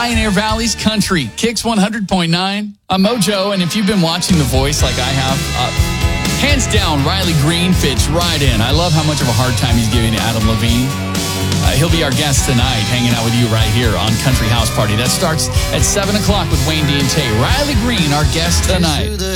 Pioneer Valley's Country, Kicks 100.9. I'm Mojo, and if you've been watching The Voice like I have, hands down, Riley Green fits right in. I love how much of a hard time he's giving to Adam Levine. He'll be our guest tonight, hanging out with you right here on Country House Party. That starts at 7 o'clock with Wayne D and Tay. Riley Green, our guest tonight.